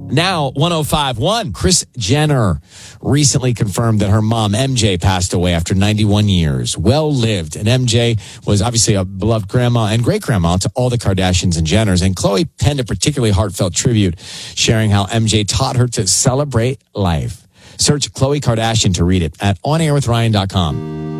Now, 105.1. Kris Jenner recently confirmed that her mom, MJ, passed away after 91 years. Well lived. And MJ was obviously a beloved grandma and great-grandma to all the Kardashians and Jenners. And Khloe penned a particularly heartfelt tribute, sharing how MJ taught her to celebrate life. Search Khloe Kardashian to read it at onairwithryan.com.